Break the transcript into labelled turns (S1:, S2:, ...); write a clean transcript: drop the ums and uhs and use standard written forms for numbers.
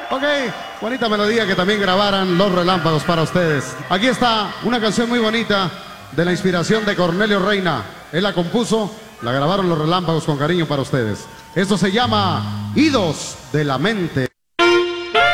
S1: Ok, bonita melodía que también grabaran Los Relámpagos para ustedes. Aquí está una canción muy bonita de la inspiración de Cornelio Reina. Él la compuso, la grabaron Los Relámpagos con cariño para ustedes. Esto se llama Idos de la Mente.